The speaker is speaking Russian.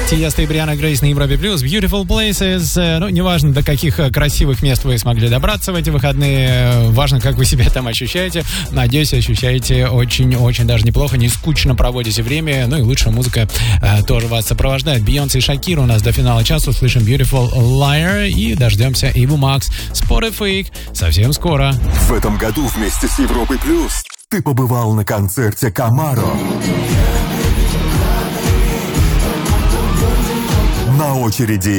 Тиеста и Брианна Грейс на Европе Плюс. Beautiful Places. Ну, неважно, до каких красивых мест вы смогли добраться в эти выходные. Важно, как вы себя там ощущаете. Надеюсь, ощущаете очень-очень даже неплохо. Не скучно проводите время. Ну и лучшая музыка тоже вас сопровождает. Бейонсе и Шакира у нас до финала часа. Услышим Beautiful Liar и дождемся Иву Макс. Spotify совсем скоро. В этом году вместе с Европой Плюс ты побывал на концерте Камаро. На очереди